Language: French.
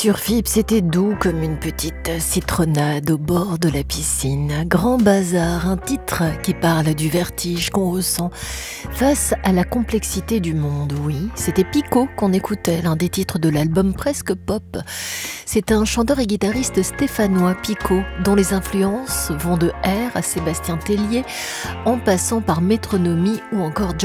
sur Fibre, c'était doux comme une petite citronnade au bord de la piscine. Grand Bazar, un titre qui parle du vertige qu'on ressent face à la complexité du monde. Oui, c'était Pico qu'on écoutait, l'un des titres de l'album presque pop. C'est un chanteur et guitariste stéphanois, Pico, dont les influences vont de R à Sébastien Tellier, en passant par Métronomie ou encore